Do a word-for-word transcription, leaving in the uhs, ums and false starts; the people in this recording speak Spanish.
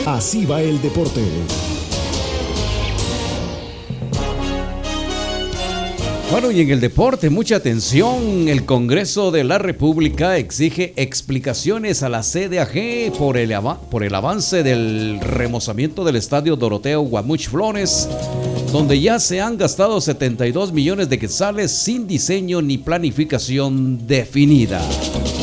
Así va el deporte. Bueno, y en el deporte, mucha atención. El Congreso de la República exige explicaciones a la C D A G por el, av- por el avance del remozamiento del estadio Doroteo Guamuch Flores, donde ya se han gastado setenta y dos millones de quetzales sin diseño ni planificación definida.